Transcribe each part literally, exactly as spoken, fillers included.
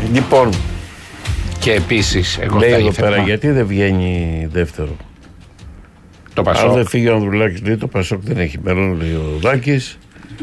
Λοιπόν, και επίσης, εγώ λέει θα εδώ ήθελα... πέρα, γιατί δεν βγαίνει δεύτερο. Το Πασόκ. Αν δεν φύγει ο Ανδρουλάκης, λέει, το Πασόκ δεν έχει μέλλον, λέει ο Δάκης.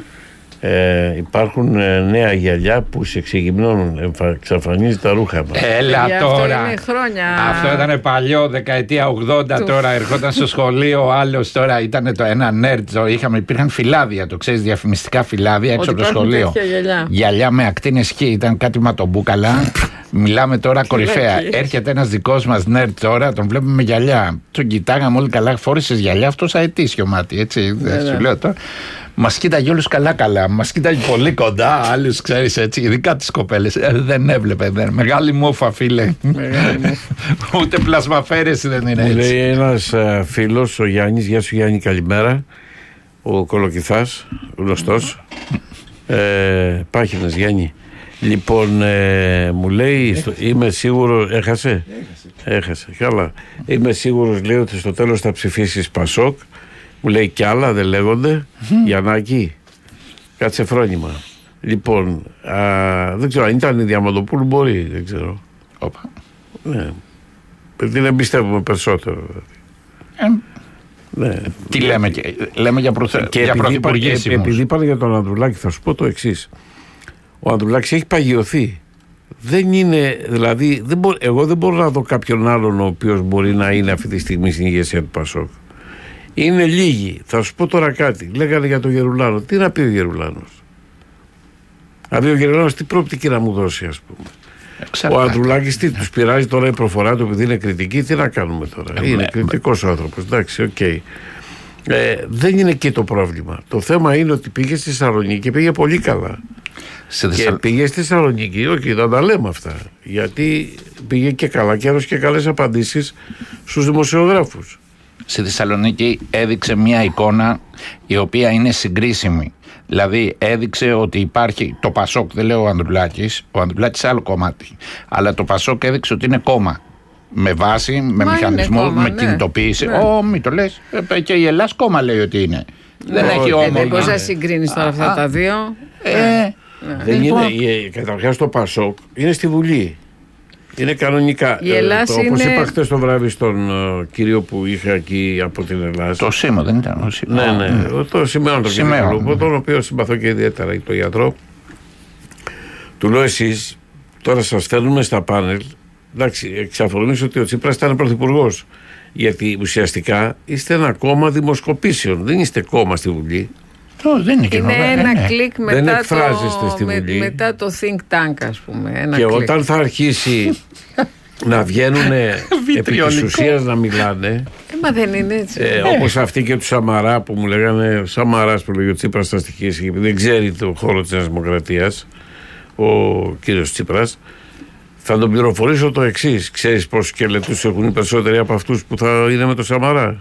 Ε, υπάρχουν ε, νέα γυαλιά που σε εξεγυμνώνουν, εξαφανίζει τα ρούχα μας. Έλα Για τώρα. Αυτό είναι χρόνια. Αυτό ήταν παλιό, δεκαετία ογδόντα. Του. Τώρα ερχόταν στο σχολείο ο άλλος. Τώρα ήταν το ένα νέρτζο. Είχαμε, υπήρχαν φυλάδια, το ξέρεις, διαφημιστικά φυλάδια έξω από το σχολείο. Γυαλιά. Γυαλιά με ακτίνες χ, ήταν κάτι ματομπούκαλα. Μιλάμε τώρα κορυφαία. Έρχεται ένας δικός μας νέρτ τώρα, τον βλέπουμε με γυαλιά. Τον κοιτάγαμε όλοι καλά. Φόρησες γυαλιά, αυτός αετήσιο μάτι, έτσι. Δεν σου λέω τώρα. Μας κοίταγε όλους καλά-καλά. Μας κοίταγε πολύ κοντά. Άλλους, ξέρεις, έτσι, ειδικά τις κοπέλες. Ε, δεν έβλεπε. Δεν. Μεγάλη μούφα, φίλε. Ούτε πλασμαφέρεση δεν είναι. Μου έτσι. λέει ένας uh, φίλος, ο Γιάννης, γεια σου Γιάννη, καλημέρα. Ο Κολοκυθάς, γνωστός. ε, Πάχινας Γιάννη. Λοιπόν, ε, μου λέει, στο, είμαι σίγουρος. Έχασε. Έχασε. Έχασε. Καλά. Είμαι σίγουρος, λέει, ότι στο τέλος θα ψηφίσεις Πασόκ. Μου λέει κι άλλα δεν λέγονται. Γιαννάκη, κάτσε φρόνημα. Λοιπόν, α, δεν ξέρω αν ήταν η Διαμαντοπούλου, μπορεί, δεν ξέρω. Όπα. Ναι. Την εμπιστεύουμε περισσότερο. Ε, ναι. Τι λέμε, και, λέμε για, προθε... Και για επειδή, είπα, πρωθυπουργήσιμους. επειδή είπα για τον Ανδρουλάκη, θα σου πω το εξής. Ο Ανδρουλάκης έχει παγιωθεί. Δεν είναι, δηλαδή, δεν μπο, εγώ δεν μπορώ να δω κάποιον άλλον ο οποίος μπορεί να είναι αυτή τη στιγμή στην ηγεσία του Πασόκ. Είναι λίγοι. Θα σου πω τώρα κάτι. Λέγανε για τον Γερουλάνο. Τι να πει ο Γερουλάνος. Δηλαδή ο Γερουλάνος τι προοπτική να μου δώσει, ας πούμε. Εξαρτάται. Ο Ανδρουλάκης τι τους πειράζει τώρα η προφορά του επειδή είναι κριτική. Τι να κάνουμε τώρα. Ε, είναι ε, κριτικός ο άνθρωπος. Εντάξει, οκ. Okay. Ε, δεν είναι εκεί το πρόβλημα. Το θέμα είναι ότι πήγε στη Θεσσαλονίκη και πήγε πολύ καλά. Σε και Θεσσαλ... πήγε στη Θεσσαλονίκη, όχι, δεν τα λέμε αυτά. Γιατί πήγε και καλά και έδωσε και καλές απαντήσεις στους δημοσιογράφους. Στη Θεσσαλονίκη έδειξε μια εικόνα η οποία είναι συγκρίσιμη. Δηλαδή έδειξε ότι υπάρχει το Πασόκ, δεν λέω ο Ανδρουλάκης, ο Ανδρουλάκης σε άλλο κομμάτι, αλλά το Πασόκ έδειξε ότι είναι κόμμα. Με βάση, με μηχανισμό, με ναι. κινητοποίηση. Ναι. Ω, μην το λες. Και η Ελλάς κόμμα λέει ότι είναι. Ναι. Δεν έχει όμως. Δεν μπορεί να συγκρίνεις τώρα αυτά τα δύο. Ε, ναι. Δεν λοιπόν... είναι. Καταρχάς το Πασόκ είναι στη Βουλή. Είναι κανονικά. Η Ελλάς ε, είναι... Όπως είπα χθες το βράδυ στον uh, κύριο που είχα εκεί από την Ελλάδα. Το Σίμω δεν ήταν. Ο Σίμω. Ναι, ναι. Mm. Το Σημαίων τον κύριο Λούπο, τον οποίο συμπαθώ και ιδιαίτερα, τον γιατρό. Του λέω εσείς, τώρα σας φέρνουμε στα πάνελ. Εντάξει, εξαφωνήσω ότι ο Τσίπρας ήταν πρωθυπουργός. Γιατί ουσιαστικά είστε ένα κόμμα δημοσκοπήσεων. Δεν είστε κόμμα στη Βουλή. Oh, δεν είναι, είναι ένα ναι. κλικ μετά, δεν εκφράζεστε το, στη Βουλή. με, μετά το think tank, ας πούμε. Ένα και κλικ. όταν θα αρχίσει να βγαίνουν επί της ουσίας να μιλάνε. Ε, μα δεν είναι έτσι. Ε, όπως αυτοί και του Σαμαρά που μου λέγανε, Σαμαράς που λέγει ο Τσίπρας θα στοιχήσει, γιατί δεν ξέρει το χώρο της Νέας Δημοκρατίας, ο κύριος Τσίπρας. Θα τον πληροφορήσω το εξής. Ξέρεις πόσους σκελετούς έχουν οι περισσότεροι από αυτούς που θα είναι με το Σαμαρά.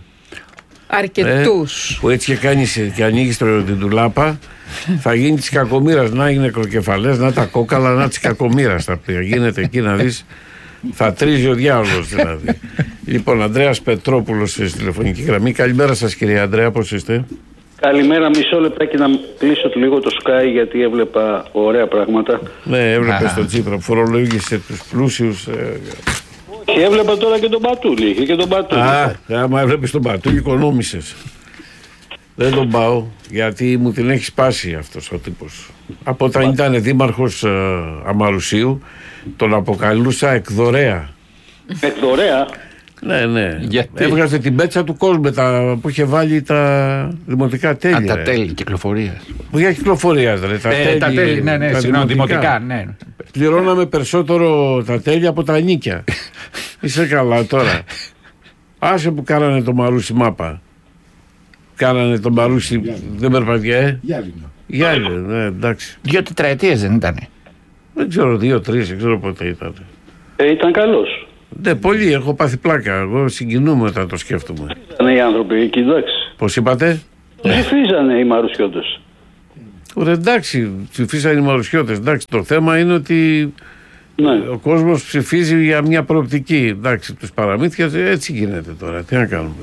Αρκετούς. Ε, που έτσι και κάνεις και ανοίγεις την τουλάπα, θα γίνει της κακομοίρας. Να είναι νεκροκεφαλές, να τα κόκαλα, να της κακομοίρας. Θα γίνεται εκεί να δεις. Θα τρίζει ο διάολος δηλαδή. Λοιπόν, Ανδρέας Πετρόπουλος στη τηλεφωνική γραμμή. Καλημέρα σας, κυρία Ανδρέα, πώς είστε? Καλημέρα, μισό λεπτάκι να κλείσω λίγο το Sky γιατί έβλεπα ωραία πράγματα. Ναι, έβλεπε τον Τσίπρα που φορολογήσε τους πλούσιους. Όχι, έβλεπα τώρα και τον Πατούλη. Είχε και τον Πατούλη. Α, άμα έβλεπες τον Πατούλη, οικονόμησες. Δεν τον πάω, γιατί μου την έχει σπάσει αυτός ο τύπος. Από όταν ήταν δήμαρχος uh, Αμαρουσίου, τον αποκαλούσα εκδορέα. Εκδορέα? Ναι, ναι. Γιατί? Έβγαζε την πέτσα του κόσμου τα, που είχε βάλει τα δημοτικά τέλη. Α, τα τέλη κυκλοφορίας. Που για κυκλοφορίας, ρε. Τα, ε, τέλη, τα τέλη, ναι, ναι, συγγνώμη, δημοτικά, ναι. Πληρώναμε περισσότερο τα τέλη από τα νίκια. Είσαι καλά τώρα. Άσε που κάνανε το Μαρούσι μάπα. Κάνανε το Μαρούσι, δεν περπατιέ. Ε? Γυάλινο. Γυάλινο, ναι, εντάξει. Δύο τετραετίες δεν ήτανε? Δεν ξέρω, δύο-τρεις, δεν ξέρω πότε ήταν. Ε, ήταν καλός. Ναι, πολύ, έχω πάθει πλάκα. Εγώ συγκινούμαι όταν το σκέφτομαι. Ψηφίζανε οι άνθρωποι εκεί, εντάξει. Πώς είπατε? Ψηφίζανε οι Μαρουσιώτες. Ωραία, εντάξει, ψηφίσανε οι Μαρουσιώτες. Εντάξει, το θέμα είναι ότι ναι. ο κόσμος ψηφίζει για μια προοπτική. Εντάξει, τους παραμύθια, έτσι γίνεται τώρα. Τι να κάνουμε,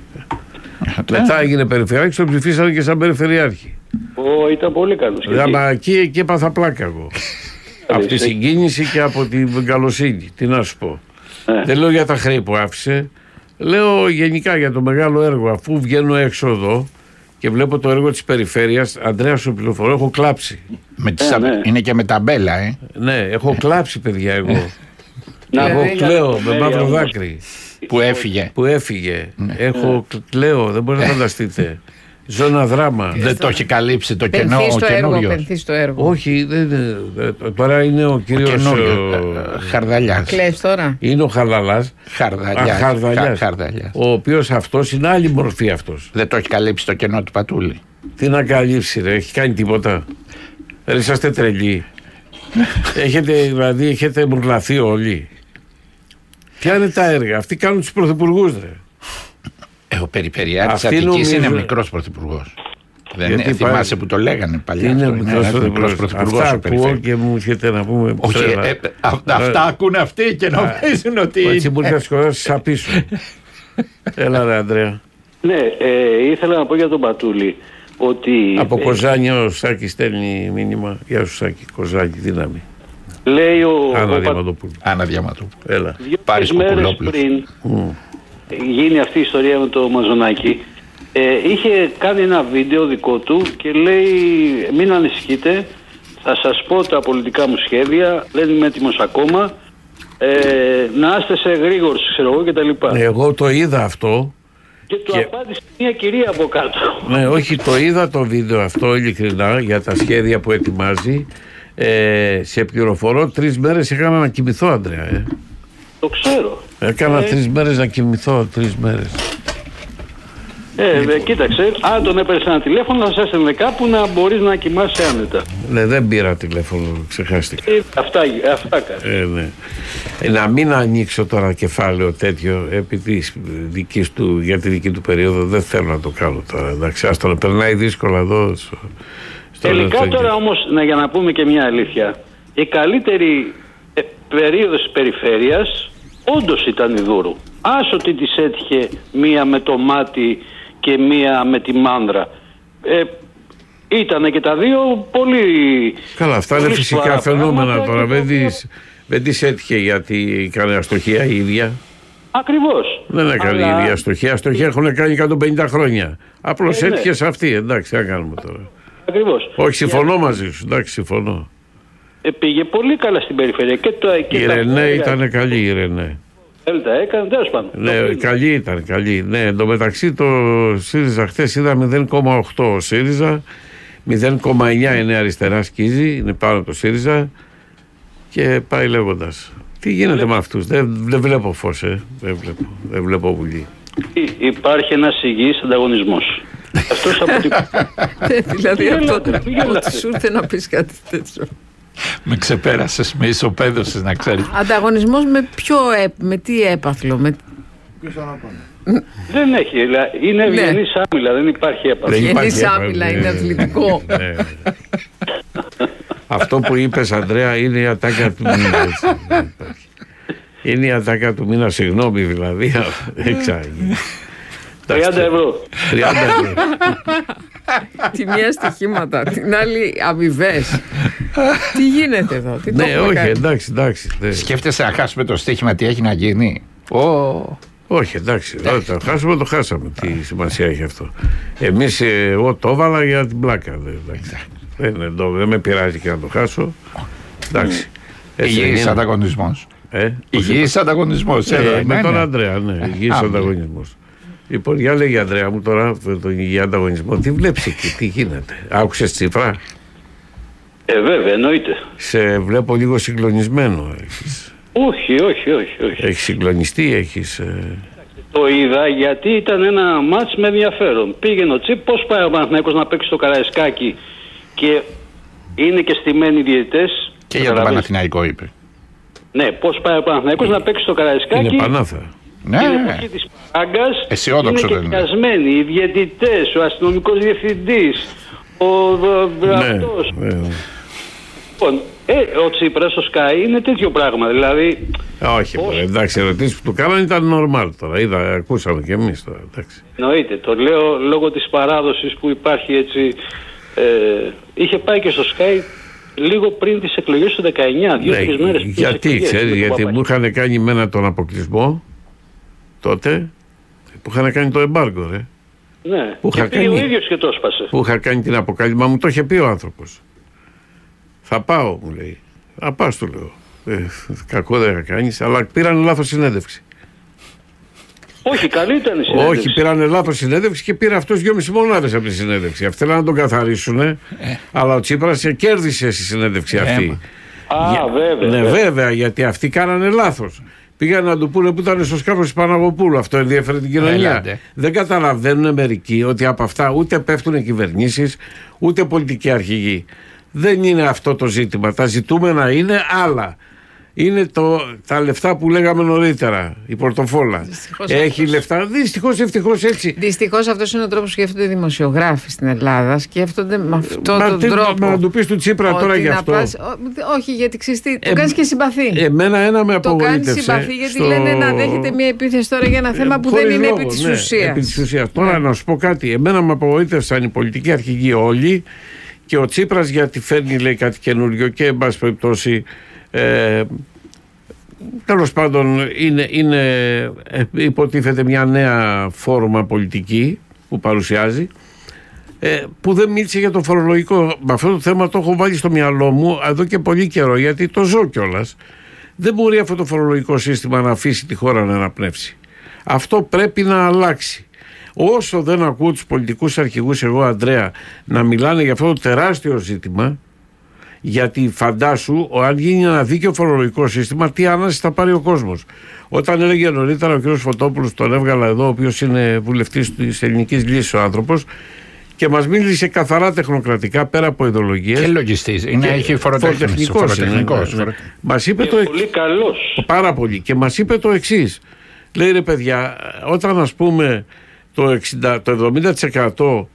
δηλαδή. Μετά έγινε περιφερειάρχης, τον ψηφίσανε και σαν περιφερειάρχη. Ω, ήταν πολύ καλός. Δηλαδή, εκεί, εκεί έπαθα πλάκα εγώ. Από τη συγκίνηση και από την καλοσύνη. Τι να σου πω. Ε. Δεν λέω για τα χρέη που άφησε. Λέω γενικά για το μεγάλο έργο. Αφού βγαίνω έξω εδώ και βλέπω το έργο της περιφέρειας, Ανδρέα, σου πληροφορώ, έχω κλάψει. Με τις ε, ναι. Είναι και με ταμπέλα, ε. Ναι, έχω κλάψει, παιδιά, εγώ. Να εγώ κλαίω με μαύρο δάκρυ. Που έφυγε. Που έφυγε. Ναι. Έχω κλαίω, δεν μπορείτε να φανταστείτε. Ζω ένα δράμα. Δεν το έχει καλύψει το κενό ο καινούριος. Όχι, δεν, τώρα είναι ο κύριος Χαρδαλιάς. Κλαις τώρα. Είναι ο Χαρδαλάς. Χαρδαλιάς. Ο οποίος αυτός είναι άλλη μορφή αυτός. Δεν το έχει καλύψει το κενό του Πατούλη. Τι να καλύψει, ρε, έχει κάνει τίποτα. Δεν είσαστε τρελοί. Έχετε, δηλαδή, έχετε μουρλαθεί όλοι. Ποια είναι τα έργα, αυτοί κάνουν τους πρωθυπουργούς, ρε. Ε, ο Περιφερειάρχης της Αττικής νομίζω... είναι μικρός πρωθυπουργός. Δεν είναι, θυμάσαι που το λέγανε παλιά. Είναι μικρός πρωθυπουργός. Αυτά ακούω και μου έρχεται να πούμε. Όχι, ε, ε, α, αυτά ακούνε αυτοί και νομίζουν ότι. Έτσι μπορεί να σκοράσει απίσω. Έλα, ρε Ανδρέα. Ναι, ε, ήθελα να πω για τον Πατούλη ότι. Από Κοζάνη ο Σάκης στέλνει μήνυμα. Γεια σου, Σάκη, Κοζάνη, δύναμη. Λέει ο. Άννα Διαματοπούλου. Άννα Διαματοπούλου. Έλα. Πάρεις μέρες πριν mm. γίνει αυτή η ιστορία με το Μαζονάκι, ε, είχε κάνει ένα βίντεο δικό του και λέει μην ανησυχείτε, θα σας πω τα πολιτικά μου σχέδια, δεν είμαι έτοιμος ακόμα, ε, να είστε σε γρήγορους, ξέρω εγώ κτλ. Εγώ το είδα αυτό. Και του και... απάντησε μια κυρία από κάτω. Ναι, όχι, το είδα το βίντεο αυτό ειλικρινά για τα σχέδια που ετοιμάζει. Ε, σε πληροφορώ, τρεις μέρες έκανα να κοιμηθώ, Ανδρέα. Ε. Το ξέρω. Έκανα ε, τρεις μέρες να κοιμηθώ, τρεις μέρες. Ε, ε, κοίταξε, αν τον έπαιρνες ένα τηλέφωνο θα σας έστελνε κάπου να μπορείς να κοιμάσαι άνετα. Ναι, δεν πήρα τηλέφωνο, ξεχάστηκα. Ε, αυτά αυτά κάνει. Ε, ναι. ε, να μην ανοίξω τώρα κεφάλαιο τέτοιο επί της δικής του, για τη δική του περίοδο, δεν θέλω να το κάνω τώρα. Εντάξει, ας τον περνάει δύσκολα εδώ. Στο, στο τελικά τώρα όμως, να, για να πούμε και μια αλήθεια, η καλύτερη ε, περίοδος της περιφέρειας όντως ήταν η Δούρου. Άσο ότι της έτυχε μία με το μάτι και μία με τη μάνδρα. Ε, ήτανε και τα δύο πολύ... Καλά, αυτά είναι φυσικά φαινόμενα τώρα. Δεν της, δεν της έτυχε γιατί έκανε αστοχία η ίδια. Ακριβώς. Δεν έκανε αλλά... η ίδια αστοχία. Αστοχία έχουν κάνει εκατόν πενήντα χρόνια. Απλώς ε, έτυχε ναι. σε αυτή. Εντάξει, τι να κάνουμε τώρα. Ακριβώς. Όχι, συμφωνώ για... μαζί σου. Εντάξει, συμφωνώ. Ε, πήγε πολύ καλά στην περιφέρεια. Και το, και η Ρενέ ήταν καλή, η Ρενέ. Έλτα έκανε, τέλος πάντων. Ναι, καλή ήταν, καλή. Ναι, εν τω μεταξύ το ΣΥΡΙΖΑ χθες είδα μηδέν κόμμα οκτώ ο ΣΥΡΙΖΑ, μηδέν κόμμα εννιά είναι αριστερά σκίζει, είναι πάνω το ΣΥΡΙΖΑ και πάει λέγοντας. Τι γίνεται Λε... με αυτούς, δεν, δεν βλέπω φως, ε. δεν βλέπω, δεν βλέπω βουλή. Υπάρχει ένας υγιής ανταγωνισμός. Αυτός από την... Δηλαδή αυτό ότι σου ήρθε να πεις κάτι τέτοιο. Με ξεπέρασες, με ισοπαίδωσες να ξέρεις. Ανταγωνισμός με ποιο, με τι έπαθλο, με... Δεν έχει, είναι ευγενής άμυλα, δεν υπάρχει έπαθλο. Ευγενής άμυλα, είναι αθλητικό. Αυτό που είπες, Ανδρέα, είναι η ατάκα του μήνα. Είναι η ατάκα του μήνα, συγγνώμη δηλαδή. τριάντα ευρώ. τριάντα ευρώ. Τη μία στοιχήματα, την άλλη αμοιβές. Τι γίνεται εδώ, τι ναι, όχι, κάνει. εντάξει, εντάξει. Ναι. Σκέφτεσαι να χάσουμε το στοίχημα, τι έχει να γίνει. Oh. Όχι, εντάξει, όταν το χάσουμε, το χάσαμε. Τι σημασία έχει αυτό. Εμείς, εγώ το έβαλα για την πλάκα. Δεν, δεν με πειράζει και να το χάσω. Εντάξει. Υγιής ανταγωνισμός. Ε, υγιής ανταγωνισμός. Ε, με τον Ανδρέα, ναι, υγιής ανταγωνισμός. Λοιπόν, για λέγει Ανδρέα μου τώρα με τον υγιή ανταγωνισμό, τι βλέπεις εκεί, τι γίνεται. Άκουσες τσιφρά? Ε, βέβαια, εννοείται. Σε βλέπω λίγο συγκλονισμένο. Έχεις... Όχι, όχι, όχι, όχι. Έχεις συγκλονιστεί, έχεις... Ε... Το είδα γιατί ήταν ένα μάτς με ενδιαφέρον. Πήγαινε ο Τσίπ, πώς πάει ο Παναθηναϊκός να παίξει στο Καραϊσκάκι και είναι και στημένοι διαιτητές. Και για τον Παναθηναϊκό είπε. Ναι, πώς πάει ο Παναθηναϊκός να παίξει στο Καραϊσκάκι. Είναι πανάθα. Ναι. Την εποχή της Πάγκας αισιόδοξο είναι και πιασμένοι οι διαιτητές, ο αστυνομικός διευθυντής, ο αυτός. Ναι, ναι. Λοιπόν, ε, ο Τσίπρας στο Sky είναι τέτοιο πράγμα, δηλαδή... Όχι, πώς... εντάξει, ερωτήσεις που του κάνανε ήταν normal τώρα, είδα, ακούσαμε και εμείς τώρα, εντάξει. Εννοείται, το λέω λόγω της παράδοσης που υπάρχει έτσι, ε, είχε πάει και στο Sky λίγο πριν τις εκλογές του δεκαεννιά, δύο-τρεις μέρες πριν. Γιατί, ξέρεις, γιατί μου είχαν κάνει μένα τον αποκλεισμό τότε, που είχαν κάνει το εμπάργκο, ρε. Ναι, που και πήγε κάνει, ο ίδιος και το έσπασε. Που είχα κάνει την αποκάλυψη, μα μου το είχε πει ο άνθρωπος. Θα πάω, μου λέει. Θα πας, του λέω. Ε, κακό δεν θα κάνεις, αλλά πήραν λάθος συνέντευξη. Όχι, καλή ήταν η συνέντευξη. Όχι, πήραν λάθος συνέντευξη και πήρε αυτός δυόμιση μονάδες από τη συνέντευξη. Αυτοί θέλαν να τον καθαρίσουν, ε. αλλά ο Τσίπρας κέρδισε στη συνέντευξη αυτή. Α, Για... βέβαια. Ναι, βέβαια. βέβαια, γιατί αυτοί κάνανε λάθος. Πήγαν να του πούνε που ήταν στο σκάφος της Παναγοπούλου. Αυτό ενδιαφέρει την κοινωνία. Έλατε. Δεν καταλαβαίνουν μερικοί ότι από αυτά ούτε πέφτουν κυβερνήσεις, ούτε πολιτικοί αρχηγοί. Δεν είναι αυτό το ζήτημα. Τα ζητούμενα είναι άλλα. Είναι το, τα λεφτά που λέγαμε νωρίτερα, η πορτοφόλα. Δυστυχώς Έχει αυτός. λεφτά. Δυστυχώς, ευτυχώς έτσι. Δυστυχώς αυτός είναι ο τρόπος που σκέφτονται οι δημοσιογράφοι στην Ελλάδα. Σκέφτονται με αυτόν Μα τον τι- τρόπο. μα να του πεις του Τσίπρα Ότι τώρα γι' να αυτό. πας- ό, όχι, γιατί ξέρεις τι, το Ε, κάνεις και συμπαθή. Εμένα ένα με Το κάνεις απογοήτευσε. συμπαθή γιατί στο- λένε να δέχεται μια επίθεση τώρα για ένα θέμα που Χωρίς δεν είναι λόγο, επί της ναι, ουσίας. επί της ουσίας. Τώρα να σου πω κάτι. Εμένα με απογοήτευσαν οι πολιτικοί αρχηγοί όλοι και ο Τσίπρας γιατί φέρνει λέει κάτι καινούριο και εν πάση περιπτώσει ε, τέλος πάντων είναι, είναι ε, υποτίθεται μια νέα φόρμα πολιτική που παρουσιάζει ε, που δεν μίλησε για το φορολογικό. Με αυτό το θέμα το έχω βάλει στο μυαλό μου εδώ και πολύ καιρό γιατί το ζω κιόλας. Δεν μπορεί αυτό το φορολογικό σύστημα να αφήσει τη χώρα να αναπνεύσει. Αυτό πρέπει να αλλάξει. Όσο δεν ακούω τους πολιτικούς αρχηγούς, εγώ Ανδρέα, να μιλάνε για αυτό το τεράστιο ζήτημα, γιατί φαντάσου, αν γίνει ένα δίκαιο φορολογικό σύστημα, τι ανάση θα πάρει ο κόσμος. Όταν έλεγε νωρίτερα ο κ. Φωτόπουλος, τον έβγαλα εδώ, ο οποίος είναι βουλευτής της Ελληνικής Λύσης ο άνθρωπος, και μας μίλησε καθαρά τεχνοκρατικά πέρα από ιδεολογίες. Και λογιστής. Είναι, έχει φοροτεχνικός. φοροτεχνικός. Ναι, ναι, ναι. Μας είπε Και το πολύ καλός. Πάρα πολύ. Και μας είπε το εξής. Λέει ρε παιδιά, όταν ας πούμε το, εξήντα, το εβδομήντα τοις εκατό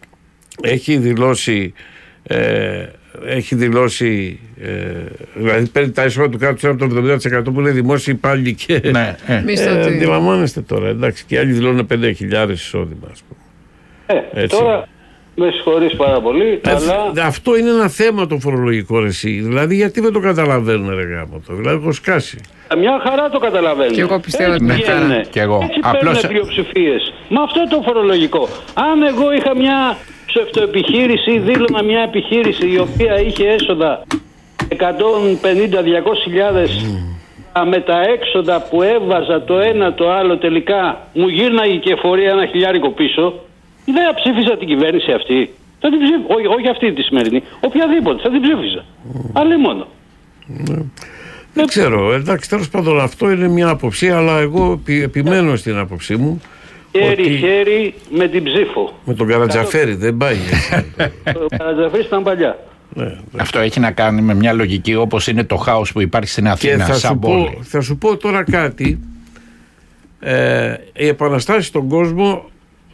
έχει δηλώσει ε, έχει δηλώσει ε, δηλαδή παίρνει τα εισόδια του κάτω από το εβδομήντα τοις εκατό που είναι δημόσιοι υπάλληλοι και Ναι, ε. Μισθωτοί. ε, αντιλαμβάνεστε τώρα, εντάξει, και άλλοι δηλώνουν πέντε χιλιάδες εισόδημα, ας πούμε. Ε, Έτσι. τώρα με συγχωρείς πάρα πολύ, Ε, αλλά Αυτό είναι ένα θέμα το φορολογικό ρε εσύ. Δηλαδή γιατί δεν το καταλαβαίνουν ρε γάμο το. Δηλαδή έχω σκάσει. μια χαρά το καταλαβαίνω. Και εγώ πιστεύω Έτσι ότι με χαρά. βγαίνουν. Και εγώ. Έτσι Απλώς- παίρνουν πλειοψηφίες. Με αυτό το φορολογικό. Αν εγώ είχα μια ψευτοεπιχείρηση ή δήλωνα μια επιχείρηση η οποία είχε έσοδα εκατόν πενήντα με διακόσιες χιλιάδες με τα έξοδα που έβαζα το ένα το άλλο τελικά μου γύρναγε και εφορία ένα χιλιάρικο πίσω, δεν θα ψήφιζα την κυβέρνηση αυτή. Θα την ψήφι... όχι, όχι αυτή τη σημερινή. Οποιαδήποτε θα την ψήφιζα. Αλλά μόνο. Δεν ξέρω, εντάξει, τέλος πάντων αυτό είναι μια άποψη, αλλά εγώ επι- επιμένω στην άποψή μου. Χέρι-χέρι με την ψήφο. Με τον Καρατζαφέρη δεν πάει. Ο Καρατζαφέρης ήταν παλιά. Ναι. Αυτό έχει να κάνει με μια λογική όπως είναι το χάος που υπάρχει στην Και Αθήνα θα σαν σου, πω, πόλη. θα σου πω τώρα κάτι. Ε, οι επαναστάσεις στον κόσμο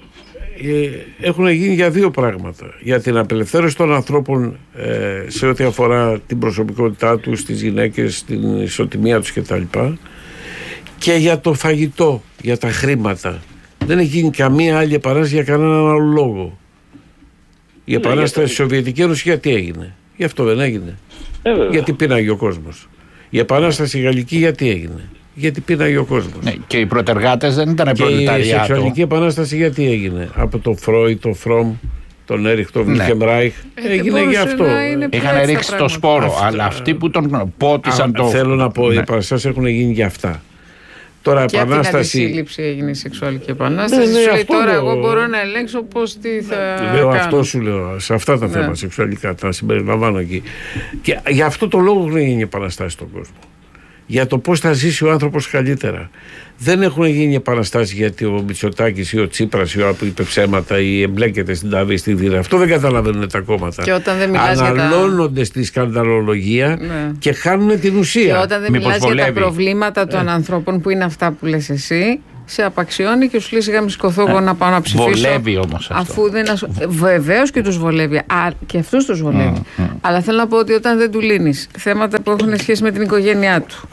ε, έχουν γίνει για δύο πράγματα. Για την απελευθέρωση των ανθρώπων ε, σε ό,τι αφορά την προσωπικότητά τους, τις γυναίκες, την ισοτιμία τους κτλ. Και για το φαγητό, για τα χρήματα. Δεν έχει γίνει καμία άλλη επανάσταση για κανέναν άλλο λόγο. Η επανάσταση στη Σοβιετική Ένωση γιατί έγινε? Γι' αυτό δεν έγινε. Ε, βέβαια. Γιατί πίναγε ο κόσμος. Η επανάσταση γαλλική γιατί έγινε? Γιατί πίναγε ο κόσμος. Ναι, και οι πρωτεργάτες δεν ήταν Και η προλεταριάτο. σεξουαλική επανάσταση γιατί έγινε? Από το Φρόιτ, το Φρόμ, τον Έριχ, τον Ναι. Βίλχεμ Ράιχ. Ε, Έγινε μπορούσε γι' αυτό. να είναι Είχαν έτσι τα ρίξει το πράγματα. σπόρο, Αυτό- αλλά αυτοί που τον πότισαν Α, το. Θέλω να πω, οι Ναι. επαναστάσεις έχουν γίνει για αυτά. Τώρα Και από την επανάσταση. αντισύλληψη έγινε η σεξουαλική επανάσταση. Ναι, ναι, Σου λέει αυτό τώρα λέω. εγώ μπορώ να ελέγξω πώς τι θα Λέω κάνω. αυτό σου λέω. Σε αυτά τα Ναι. θέματα σεξουαλικά τα συμπεριλαμβάνω εκεί. Και για αυτό το λόγο έχουν γίνει επαναστάσεις στον κόσμο. Για το πώς θα ζήσει ο άνθρωπος καλύτερα. Δεν έχουν γίνει επαναστάσεις γιατί ο Μητσοτάκης ή ο Τσίπρας ή ο που είπε ψέματα ή εμπλέκεται στην ταβή στη δίρα. Αυτό δεν καταλαβαίνουν τα κόμματα. Και όταν δεν μιλάς για τα- Αναλώνονται στη σκανδαλολογία Ναι. και χάνουν την ουσία. Και όταν δεν Μήπως μιλάς για τα βολεύει. προβλήματα των ανθρώπων που είναι αυτά που λες εσύ, σε απαξιώνει και σου λέει σιγά μη σηκωθώ εγώ να πάω να ψηφίσω. Βολεύει όμως αυτό. Αφού δεν ασ... Βεβαίως και τους βολεύει. Α, και αυτούς τους βολεύει. Αλλά θέλω να πω ότι όταν δεν του λύνεις θέματα που έχουν σχέση με την οικογένειά του,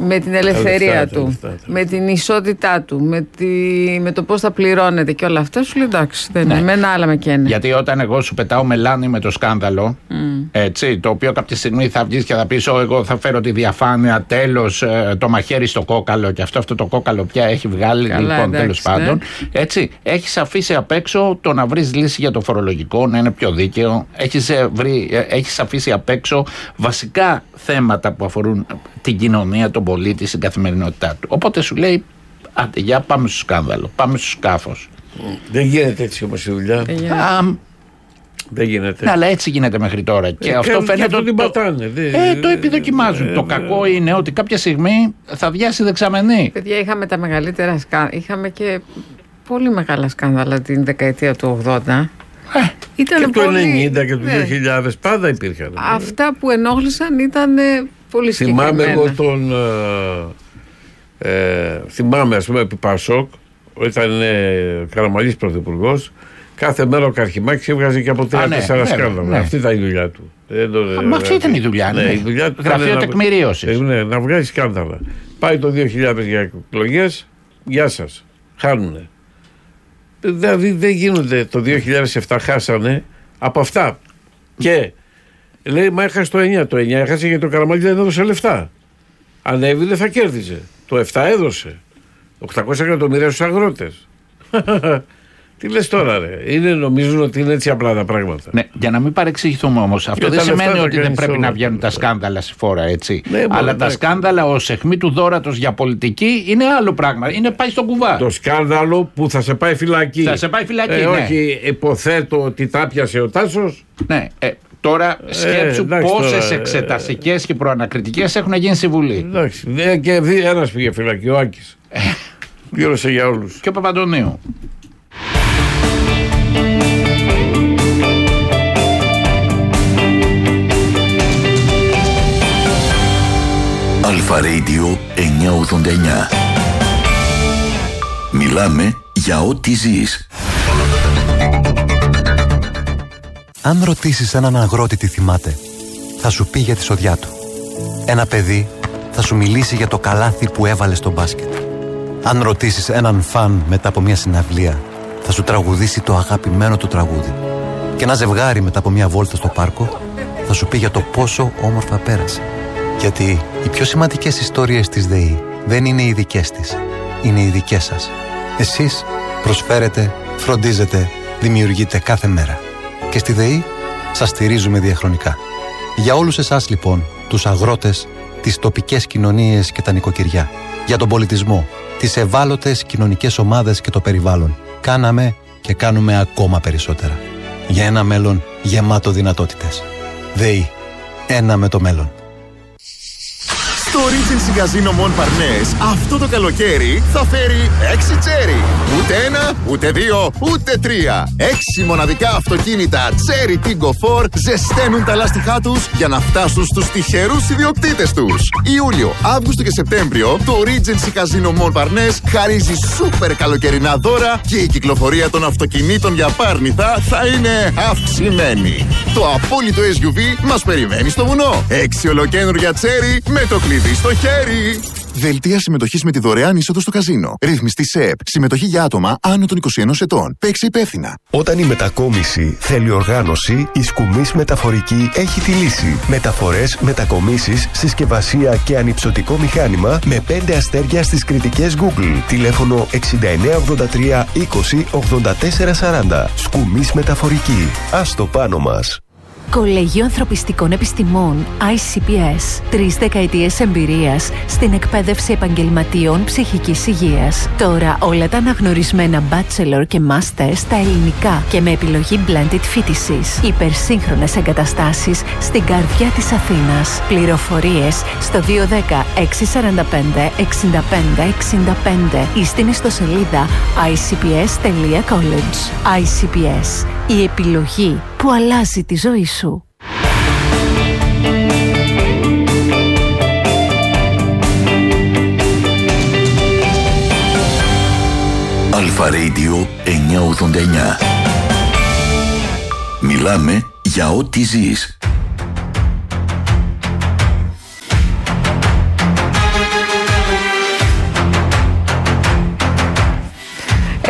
με την ελευθερία λεφτά, του, λεφτά, με την ισότητά του, με, τη, με το πώς θα πληρώνεται και όλα αυτά, σου λέει εντάξει, δεν είναι, εμένα άλλα με καίνε. Γιατί όταν εγώ σου πετάω μελάνι με το σκάνδαλο, mm. έτσι, το οποίο κάποια στιγμή θα βγεις και θα πεις, εγώ θα φέρω τη διαφάνεια, τέλος, το μαχαίρι στο κόκαλο και αυτό, αυτό το κόκαλο πια έχει βγάλει. Καλά, λοιπόν, τέλος πάντων. Ναι. Έτσι, έχεις αφήσει απ' έξω το να βρεις λύση για το φορολογικό, να είναι πιο δίκαιο. Έχεις, βρει, έχεις αφήσει απ' έξω βασικά θέματα που αφορούν την κοινωνία, τον πολίτη, στην καθημερινότητά του. Οπότε σου λέει, άντε, για πάμε στο σκάνδαλο, πάμε στο σκάφος. Δεν γίνεται έτσι όμως η δουλειά. Yeah. Δεν γίνεται. Ναι, αλλά έτσι γίνεται μέχρι τώρα. Και ε, αυτό φαίνεται. Και αυτό την πατάνε. Το, ε, το επιδοκιμάζουν. Ε, το ε, κακό ε, είναι ότι κάποια στιγμή θα βιάσει δεξαμενή. Παιδιά, είχαμε τα μεγαλύτερα σκάνδαλα. Είχαμε και πολύ μεγάλα σκάνδαλα την δεκαετία του ογδόντα. Ε, ήταν και πολύ... το ενενήντα και το δύο χιλιάδες πάντα υπήρχαν. Αυτά που ενόχλησαν ήταν πολύ συγκεκριμένα. Θυμάμαι εγώ τον. Ε, ε, θυμάμαι, ας πούμε, επί Πασόκ, ήταν ε, Καραμαλής πρωθυπουργός. Κάθε μέρα ο Καρχημάκης έβγαζε και από τρία τέσσερα σκάνδαλα. Ναι. Αυτή ήταν η δουλειά του. Ε, το, Α, μα αυτή ήταν η δουλειά, ναι. ναι. Η δουλειά του γραφείο τεκμηρίωσης. Ε, ναι, να βγάζει σκάνδαλα. Πάει το δύο χιλιάδες για εκλογές, γεια σας. Χάνουνε. Δηλαδή δεν γίνονται. Το δύο χιλιάδες επτά χάσανε από αυτά. Και λέει, μα έχασε το εννιά. Το εννιά έχασε γιατί το Καραμαλής δεν έδωσε λεφτά. Ανέβηκε, θα κέρδιζε. Το επτά έδωσε. οκτακόσια εκατομμύρια στους αγρότες. Τι λες τώρα, ρε. Είναι, νομίζουν ότι είναι έτσι απλά τα πράγματα. Ναι, για να μην παρεξηγηθούμε όμως. Αυτό δεν σημαίνει ότι δεν πρέπει να βγαίνουν τα σκάνδαλα στη φόρα, έτσι. Ναι, αλλά τα εντάξει. σκάνδαλα ως αιχμή του δώρατος για πολιτική είναι άλλο πράγμα. Είναι πάει στον κουβά. Το σκάνδαλο που θα σε πάει φυλακή. Θα σε πάει φυλακή, ε, ναι. Όχι, υποθέτω ότι τα πιάσε ο Τάσος. Ναι, ε, τώρα σκέψου ε, πόσες τώρα, εξεταστικές και προανακριτικές έχουν γίνει στη Βουλή. Εντάξει, και ένας πήγε φυλακή, ο Άκης. Πλήρωσε για όλους. Και ο Παπαντονίου. Αλφα Radio εννιακόσια ογδόντα εννιά. Μιλάμε για ό,τι ζεις. Αν ρωτήσεις έναν αγρότη τι θυμάται, θα σου πει για τη σοδιά του. Ένα παιδί θα σου μιλήσει για το καλάθι που έβαλε στο μπάσκετ. Αν ρωτήσεις έναν φαν μετά από μια συναυλία, θα σου τραγουδήσει το αγαπημένο του τραγούδι. Και ένα ζευγάρι μετά από μια βόλτα στο πάρκο θα σου πει για το πόσο όμορφα πέρασε. Γιατί οι πιο σημαντικές ιστορίες της ΔΕΗ δεν είναι οι δικές της, είναι οι δικές σας. Εσείς προσφέρετε, φροντίζετε, δημιουργείτε κάθε μέρα. Και στη ΔΕΗ σας στηρίζουμε διαχρονικά. Για όλους εσάς λοιπόν, τους αγρότες, τις τοπικές κοινωνίες και τα νοικοκυριά, για τον πολιτισμό, τις ευάλωτες κοινωνικές ομάδες και το περιβάλλον, κάναμε και κάνουμε ακόμα περισσότερα. Για ένα μέλλον γεμάτο δυνατότητες. ΔΕΗ. Ένα με το μέλλον. Το Regency Casino Montparnasse αυτό το καλοκαίρι θα φέρει έξι τσέρι. Ούτε ένα, ούτε δύο, ούτε τρία. Έξι μοναδικά αυτοκίνητα Cherry Tiggo φορ ζεσταίνουν τα λάστιχά τους για να φτάσουν στους τυχερούς ιδιοκτήτες τους. Ιούλιο, Αύγουστο και Σεπτέμβριο το Regency Casino Montparnasse χαρίζει σούπερ καλοκαιρινά δώρα και η κυκλοφορία των αυτοκινήτων για πάρνηθα θα είναι αυξημένη. Το απόλυτο ες γιου βι μας περιμένει στο βουνό. Έξι ολοκαίνουργια Cherry με το κλειδί στο χέρι. Δελτία συμμετοχής με τη δωρεάν είσοδο στο καζίνο. Ρύθμιστη ΣΕΠ. Συμμετοχή για άτομα άνω των είκοσι ενός ετών. Παίξε υπεύθυνα. Όταν η μετακόμιση θέλει οργάνωση, η Σκουμής Μεταφορική έχει τη λύση. Μεταφορές, μετακομίσεις, συσκευασία και ανυψωτικό μηχάνημα με πέντε αστέρια στις κριτικές Google. Τηλέφωνο εξήντα εννέα ογδόντα τρία είκοσι ογδόντα τέσσερα σαράντα. Σκουμής Μεταφορική. Ας το πάνω μας. Κολέγιο Ανθρωπιστικών Επιστημών άι σι πι ες. Τρεις δεκαετίες εμπειρίας στην εκπαίδευση επαγγελματιών ψυχικής υγείας. Τώρα όλα τα αναγνωρισμένα bachelor και master στα ελληνικά και με επιλογή blended φοιτησης. Υπερσύγχρονες εγκαταστάσεις στην καρδιά της Αθήνας. Πληροφορίες στο δύο ένα μηδέν έξι τέσσερα πέντε εξήντα πέντε εξήντα πέντε ή στην ιστοσελίδα άι σι πι ες τελεία college. άι σι πι ες. Η επιλογή που αλλάζει τη ζωή σου. Αλφα Radio εννιακόσια ογδόντα εννιά. Μιλάμε για ό,τι ζεις.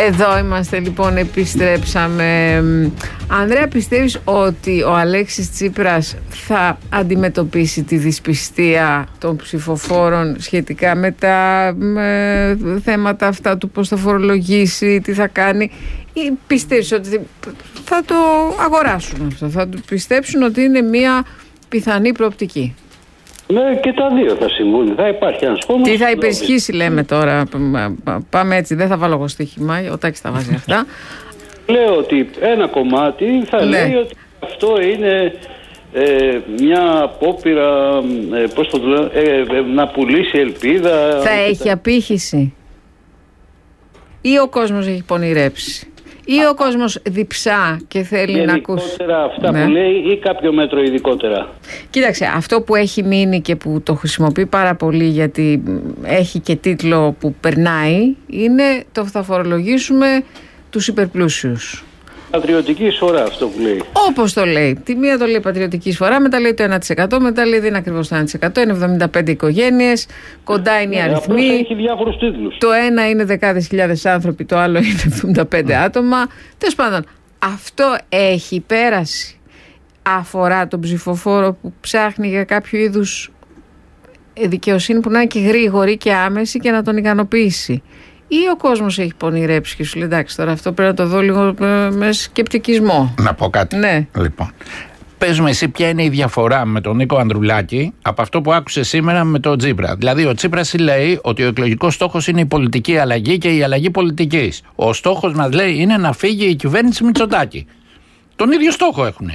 Εδώ είμαστε λοιπόν, επιστρέψαμε. Ανδρέα, πιστεύεις ότι ο Αλέξης Τσίπρας θα αντιμετωπίσει τη δυσπιστία των ψηφοφόρων σχετικά με τα με θέματα αυτά του πώς θα φορολογήσει, τι θα κάνει, ή πιστεύεις ότι θα το αγοράσουν αυτό, θα του πιστέψουν ότι είναι μια πιθανή προοπτική? Ναι, και τα δύο θα συμβούν. Θα υπάρχει ένας φόνος. Τι θα υπερισχύσει, λέμε τώρα. Πάμε έτσι, δεν θα βάλω εγώ στοίχημα. Ο Τάκης τα βάζει αυτά. Λέω ότι ένα κομμάτι θα ναι. λέει ότι αυτό είναι ε, μια απόπειρα ε, πώς το λέω, ε, ε, να πουλήσει ελπίδα. Θα έχει τα... απήχηση, ή ο κόσμος έχει πονηρέψει, ή ο κόσμος διψά και θέλει να ακούσει ειδικότερα αυτά ναι. που λέει, ή κάποιο μέτρο ειδικότερα? Κοίταξε, αυτό που έχει μείνει και που το χρησιμοποιεί πάρα πολύ, γιατί έχει και τίτλο που περνάει, είναι το θα φορολογήσουμε τους υπερπλούσιους. Πατριωτική εισφορά, αυτό που λέει. Όπως το λέει. Τη μία το λέει πατριωτική εισφορά, μετά λέει το ένα τοις εκατό, μετά λέει δεν είναι ακριβώς το ένα τοις εκατό, είναι εβδομήντα πέντε οικογένειες, κοντά είναι οι ναι, αριθμοί. Έχει διάφορους τίτλους. Το ένα είναι δεκάδες χιλιάδες άνθρωποι, το άλλο είναι εβδομήντα πέντε άτομα. Τέλος πάντων, αυτό έχει πέρασει. Αφορά τον ψηφοφόρο που ψάχνει για κάποιο είδους δικαιοσύνη που να είναι και γρήγορη και άμεση και να τον ικανοποιήσει. Ή ο κόσμος έχει πονηρέψει και σου λέει εντάξει, τώρα αυτό πρέπει να το δω λίγο με σκεπτικισμό. Να πω κάτι. Ναι. Λοιπόν, πες μου εσύ ποια είναι η διαφορά με τον Νίκο Ανδρουλάκη από αυτό που άκουσε σήμερα με τον Τσίπρα. Δηλαδή ο Τσίπρας λέει ότι ο εκλογικός στόχος είναι η πολιτική αλλαγή και η αλλαγή πολιτικής. Ο στόχος μας, λέει, είναι να φύγει η κυβέρνηση Μητσοτάκη. Τον ίδιο στόχο έχουνε.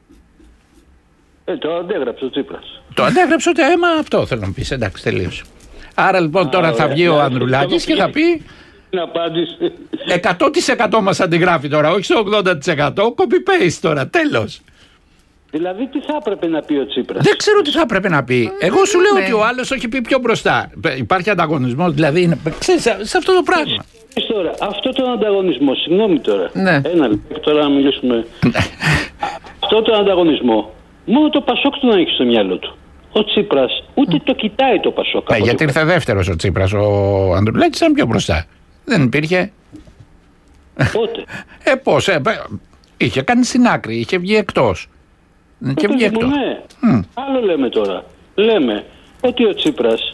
Ε, το αντέγραψε ο Τσίπρας. Το αντέγραψε ότι έμα αυτό θέλω να πεις. Εντάξει, τελείωσε. Άρα λοιπόν τώρα Α, θα βγει ο Ανδρουλάκης και θα πει εκατό τοις εκατό μας αντιγράφει τώρα, όχι στο ογδόντα τοις εκατό, copy-paste τώρα, τέλος. Δηλαδή τι θα έπρεπε να πει ο Τσίπρας? Δεν ξέρω τι θα έπρεπε να πει. Εγώ σου λέω ότι ο άλλος έχει πει πιο μπροστά. Υπάρχει ανταγωνισμός, δηλαδή είναι, ξέρεις, σε αυτό το πράγμα. Τώρα, αυτό τον ανταγωνισμό, συγγνώμη τώρα, ναι. ένα λεπτό τώρα να μιλήσουμε. Αυτό τον ανταγωνισμό, μόνο το Πασόκ τον έχει στο μυαλό του. Ο Τσίπρας ούτε το κοιτάει το Πασόκ. Ε, γιατί ήρθε δεύτερος ο Τσίπρας, ο Ανδρουλάκης ήταν πιο μπροστά. Δεν υπήρχε. Πότε? ε, πώς, ε, είχε κάνει στην άκρη, είχε βγει εκτός. Και βγει εκτός. Ναι. Mm. Άλλο λέμε τώρα. Λέμε ότι ο Τσίπρας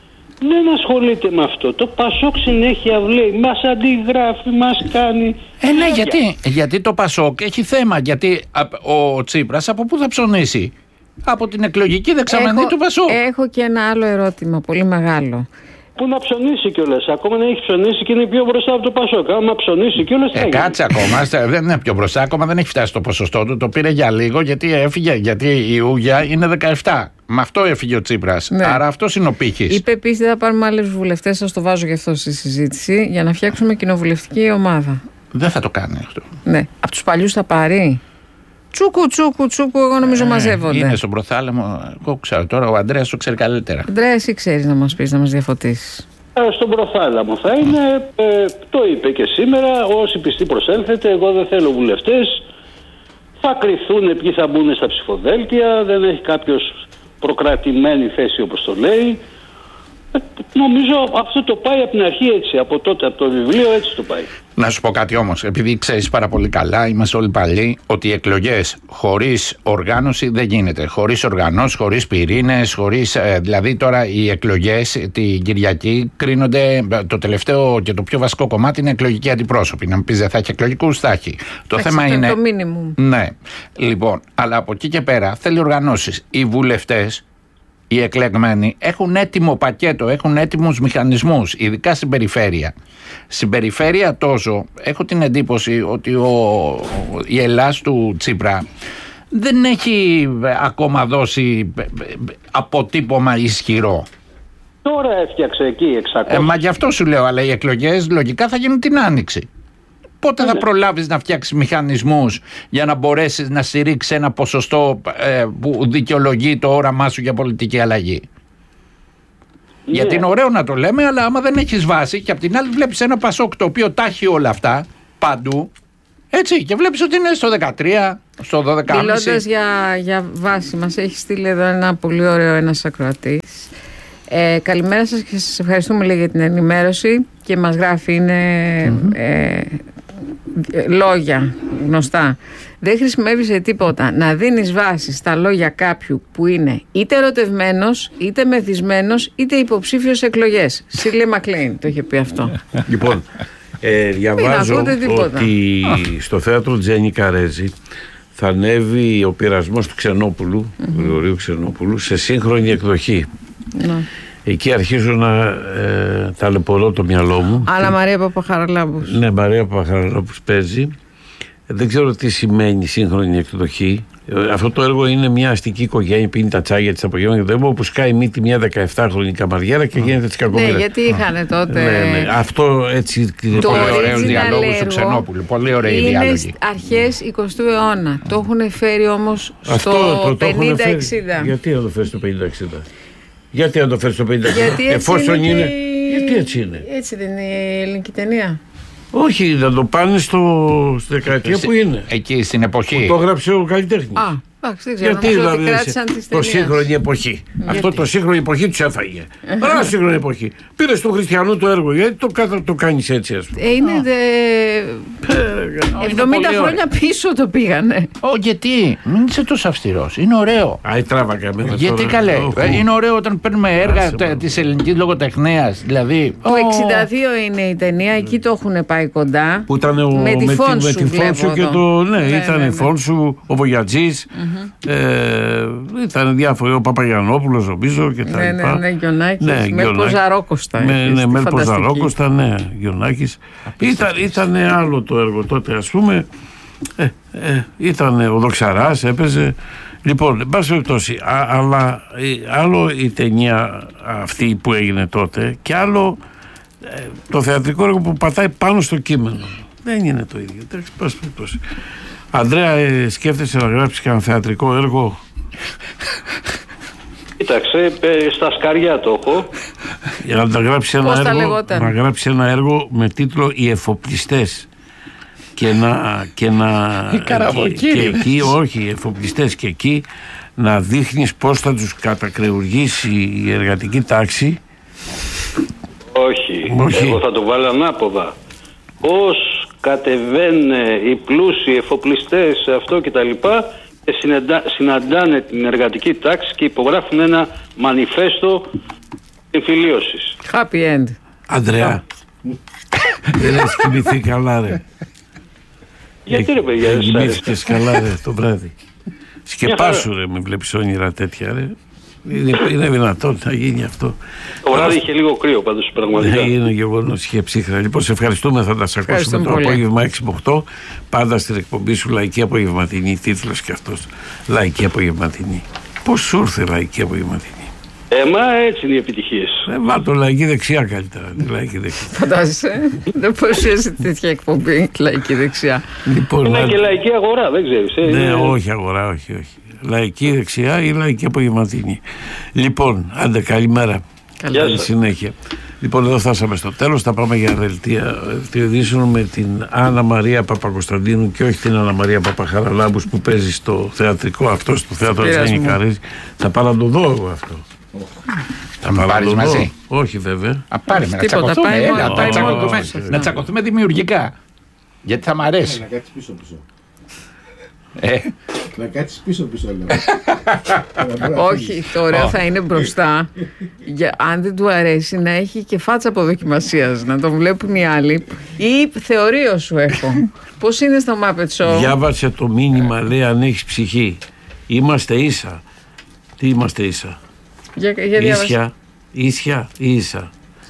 δεν ασχολείται με αυτό. Το Πασόκ συνέχεια λέει, μας αντιγράφει, μας κάνει. Ε, ναι, γιατί, γιατί το Πασόκ έχει θέμα. Γιατί ο Τσίπρας από πού θα ψωνίσει? Από την εκλογική δεξαμενή του Πασόκ. Έχω και ένα άλλο ερώτημα, πολύ μεγάλο. Πού να ψωνίσει κιόλας? Ακόμα να έχει ψωνίσει και είναι πιο μπροστά από το Πασόκ. Άμα ψωνίσει κιόλας. Ε, κάτσε ακόμα. Δεν είναι πιο μπροστά. Ακόμα δεν έχει φτάσει στο ποσοστό του. Το πήρε για λίγο γιατί έφυγε. Γιατί η Ούγια είναι δεκαεπτά. Με αυτό έφυγε ο Τσίπρας. Ναι. Άρα αυτό είναι ο πύχης. Είπε επίσης θα πάρουμε άλλους βουλευτές. Σας το βάζω γι' αυτό στη συζήτηση. Για να φτιάξουμε κοινοβουλευτική ομάδα. Δεν θα το κάνει αυτό. Ναι. Από τους παλιούς θα πάρει. Τσούκου, τσούκου, τσούκου, εγώ νομίζω ε, μαζεύονται. Είναι στον προθάλαμο. Εγώ ξέρω τώρα, ο Ανδρέας το ξέρει καλύτερα. Ανδρέα, εσύ ξέρεις να μας πεις, να μας διαφωτίσεις. Ε, στον προθάλαμο θα είναι, ε, το είπε και σήμερα, όσοι πιστοί προσέλθετε, εγώ δεν θέλω βουλευτές. Θα κριθούν ποιοι θα μπουν στα ψηφοδέλτια, δεν έχει κάποιος προκρατημένη θέση όπως το λέει. Ε, νομίζω αυτό το πάει από την αρχή έτσι, από τότε, από το βιβλίο έτσι το πάει. Να σου πω κάτι όμως, επειδή ξέρεις πάρα πολύ καλά, είμαστε όλοι παλιοί, ότι οι εκλογές χωρίς οργάνωση δεν γίνεται. Χωρίς οργανώσεις, χωρίς πυρήνες, χωρίς. Ε, δηλαδή τώρα οι εκλογές την Κυριακή κρίνονται. Το τελευταίο και το πιο βασικό κομμάτι είναι εκλογική αντιπρόσωπη. Να μου πεις δεν θα έχει εκλογικούς, θα έχει. Το Άξι, θέμα το είναι. Το μίνιμουμ. Ναι. Λοιπόν, αλλά από εκεί και πέρα θέλει οργανώσεις. Οι βουλευτές, οι εκλεγμένοι, έχουν έτοιμο πακέτο, έχουν έτοιμους μηχανισμούς, ειδικά στην περιφέρεια. Στην περιφέρεια τόσο, έχω την εντύπωση ότι ο, η Ελλάς του Τσίπρα δεν έχει ακόμα δώσει αποτύπωμα ισχυρό. Τώρα έφτιαξε εκεί εξακόσια. Ε, μα γι' αυτό σου λέω, αλλά οι εκλογές λογικά θα γίνουν την Άνοιξη. Πότε θα προλάβεις να φτιάξεις μηχανισμούς για να μπορέσεις να στηρίξεις ένα ποσοστό ε, που δικαιολογεί το όραμά σου για πολιτική αλλαγή? Yeah. Γιατί είναι ωραίο να το λέμε, αλλά άμα δεν έχεις βάση και απ' την άλλη βλέπεις ένα Πασόκ το οποίο τα έχει όλα αυτά παντού, έτσι, και βλέπεις ότι είναι στο δεκατρία, στο δώδεκα κόμμα πέντε. Μιλώντας για, για βάση, μας έχει στείλει εδώ ένα πολύ ωραίο ένας ακροατής. Ε, καλημέρα σας και σας ευχαριστούμε λέει, για την ενημέρωση και μας γράφει είναι mm-hmm. ε, λόγια γνωστά. Δεν χρησιμεύει σε τίποτα να δίνεις βάση στα λόγια κάποιου που είναι είτε ερωτευμένος, είτε μεθυσμένος, είτε υποψήφιος σε εκλογές. Σίρλι Μακλέιν το είχε πει αυτό. Λοιπόν, ε, διαβάζω ότι στο θέατρο Τζένι Καρέζη θα ανέβει ο πειρασμός του Ξενόπουλου, mm-hmm. του Γρηγορίου Ξενόπουλου, σε σύγχρονη εκδοχή. Mm-hmm. Εκεί αρχίζω να ε, ταλαιπωρώ το μυαλό μου. Άννα Μαρία Παπαχαραλάμπους. Ναι, Μαρία Παπαχαραλάμπους παίζει. Δεν ξέρω τι σημαίνει σύγχρονη εκδοχή. Αυτό το έργο είναι μια αστική οικογένεια, πίνει τα τσάγια της απογεύματος και το έργο που σκάει μύτη μια δεκαεφτάχρονη καμαριέρα και γίνεται της κακομοίρας. Ναι, γιατί είχαν τότε. Ναι, ναι. Αυτό έτσι. Το πολύ ωραίο διαλόγο του Ξενόπουλου. Πολύ ωραία διάλογη. Είναι αρχές εικοστού αιώνα. Το έχουν φέρει όμως στο πενήντα εξήντα. Γιατί να το φέρει στο πενήντα εξήντα. Γιατί να το φέρει στο πενήντα εξήντα. Εφόσον είναι. Γιατί έτσι είναι. Έτσι δεν είναι η ελληνική ταινία. Όχι, να το πάνε στο, στη δεκαετία που είναι. Εκεί στην εποχή. Που το έγραψε ο καλλιτέχνης. Α, εντάξει, δεν ξέρω. Γιατί δηλαδή κράτησαν τις το σύγχρονη εποχή. Γιατί? Αυτό το σύγχρονη εποχή τους έφαγε. Ωραία σύγχρονη εποχή. Πήρε στο Χριστιανού το έργο. Γιατί το, το κάνεις έτσι, ας πούμε. Ε, είναι δε... εβδομήντα χρόνια πίσω το πήγανε. Ω, γιατί. Μην είσαι τόσο αυστηρός. Είναι ωραίο. Α, τράβακα εμένα. Γιατί καλέ. Είναι ωραίο όταν παίρνουμε έργα της ελληνικής λογοτεχνίας. Δηλαδή. Το εξήντα δύο είναι η ταινία. Εκεί το έχουν πάει κοντά. Που ήταν ο, με τη Φόνσου και το. Ναι, ήταν η Φόνσου, ο Βογιατζής. Ε, ήταν διάφοροι, ο Παπαγιαννόπουλος νομίζω και τα ναι, λοιπά. Ναι, ναι, Γιοννάκης, ναι, Μέλπο Ζαρόκοστα. Ναι, ναι, Μέλπο Ζαρόκοστα, ναι, Γιοννάκης. Ήταν, ήταν άλλο το έργο τότε, ας πούμε. Ε, ε, ήταν ο Δοξαράς, έπαιζε. Λοιπόν, εν πάση περιπτώσει, αλλά άλλο η ταινία αυτή που έγινε τότε και άλλο ε, το θεατρικό έργο που πατάει πάνω στο κείμενο. Δεν είναι το ίδιο. εν πάση περιπτώσει. Ανδρέα, ε, σκέφτεσαι να γράψεις και ένα θεατρικό έργο? Κοίταξε, στα σκαριά το έχω. Για να, γράψεις ένα έργο, να γράψεις ένα έργο με τίτλο «Οι εφοπλιστές» και να... Και να και, και εκεί, όχι, οι εφοπλιστές και εκεί να δείχνεις πώς θα τους κατακρεουργήσει η εργατική τάξη. Όχι, όχι. Εγώ θα το βάλω ανάποδα. Πώς κατεβαίνουν οι πλούσιοι εφοπλιστές αυτό και τα λοιπά και συναντά, συναντάνε την εργατική τάξη και υπογράφουν ένα μανιφέστο εμφυλίωσης. Happy end. Ανδρέα, δεν έχεις κοιμηθεί καλά ρε? Γιατί ρε παιδιά? Κοιμήθηκες καλά ρε το βράδυ? Σκεπάσου ρε, μην βλέπεις όνειρα τέτοια ρε. Είναι, είναι δυνατόν να γίνει αυτό? Το βράδυ είχε λίγο κρύο πάντως πραγματικά. Ναι, είναι γεγονός, είχε ψύχρα. Λοιπόν, σε ευχαριστούμε, θα τα σε ακούσουμε το απόγευμα έξι με οκτώ. Πάντα στην εκπομπή σου Λαϊκή Απογευματινή, τίτλος και αυτός. Λαϊκή Απογευματινή. Πώς σου ήρθε Λαϊκή Απογευματινή? Ε, μα έτσι είναι οι επιτυχίες. Ε, βάλ' Λαϊκή Δεξιά καλύτερα. Λαϊκή Δεξιά. Φαντάζεσαι, δεν παρουσιάζει τέτοια εκπομπή Λαϊκή Δεξιά. Λοιπόν, είναι λα... και Λαϊκή Αγορά, δεν ξέρεις. Ε, ναι, είναι... όχι αγορά, όχι, όχι. Λαϊκή Δεξιά ή Λαϊκή Απογευματινή. Λοιπόν, άντε καλημέρα. Καλή συνέχεια. Λοιπόν, εδώ φτάσαμε στο τέλος. Θα πάμε για δελτία ειδήσεων με την Άννα Μαρία Παπακοσταντίνου και όχι την Άννα Μαρία Παπαχαραλάμπους που παίζει στο θεατρικό αυτό, στο θέατρο της Τζένι Καρέζη. Θα πάω να το δω εγώ αυτό. Θα με πάρεις μαζί? Όχι βέβαια. Α, πάρε με, να τσακωθούμε, έλα, να τσακωθούμε, να τσακωθούμε δημιουργικά. Γιατί θα μ' αρέσει. Να κάτσεις πίσω πίσω. Ε. Να κάτσεις πίσω πίσω λέω. Όχι, το ωραίο θα είναι μπροστά. Για, αν δεν του αρέσει να έχει και φάτσα αποδοκιμασίας, να τον βλέπουν οι άλλοι. Ή θεωρείο σου έχω. Πώς είναι στο Muppet Show? Διάβασε το μήνυμα, λέει αν έχεις ψυχή. Είμαστε ίσα. Τι είμαστε ίσα? Για, για ίσια, ίσια ή ίσα?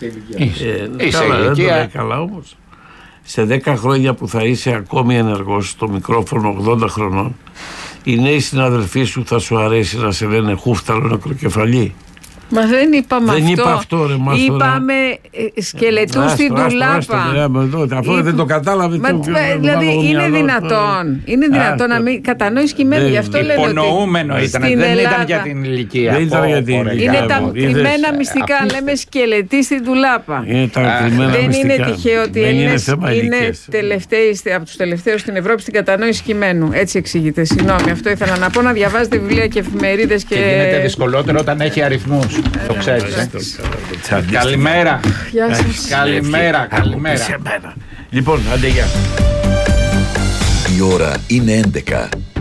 Ε, καλά, δεν το λέει καλά όμως. Σε δέκα χρόνια που θα είσαι ακόμη ενεργός στο μικρόφωνο ογδόντα χρονών, οι νέοι συναδελφοί σου θα σου αρέσει να σε λένε χούφταλο νεκροκεφαλή? Μα δεν είπαμε δεν αυτό. Είπα αυτό ρε, μας είπαμε ε, σκελετού στην τουλάπα. Αυτό δεν το κατάλαβε. Μα, το, δηλαδή είναι δυνατόν. Είναι δυνατόν να μην κατανόηση κειμένου. Γι' αυτό λένε ότι υπονοούμενο ήταν. Δεν ήταν για την ηλικία. Δεν ήταν για την ηλικία. Είναι τα κρυμμένα μυστικά. Λέμε σκελετή στην τουλάπα. Δεν είναι τυχαίο ότι οι Έλληνες είναι από τους τελευταίους στην Ευρώπη στην κατανόηση κειμένου. Έτσι εξηγείται. Συγγνώμη, αυτό ήθελα να πω. Να διαβάζετε βιβλία και εφημερίδες. Και γίνεται δυσκολότερο όταν έχει αριθμούς. Το ξέρεις, ε. Καλημέρα. Γεια σας. Καλημέρα, καλημέρα. Λοιπόν, άντε γεια. Η ώρα είναι έντεκα.